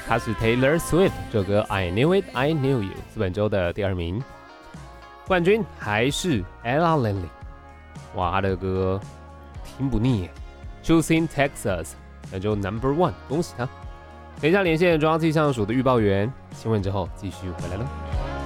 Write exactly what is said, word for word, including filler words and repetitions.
她是 Taylor Swift， 这首歌 I Knew It, I Knew You 是本周的第二名。冠军还是 Ella Lily， 哇，她的歌听不腻耶 ，Choosing Texas 本周 Number One， 恭喜她。等一下连线中央气象署的预报员，新闻之后继续回来喽。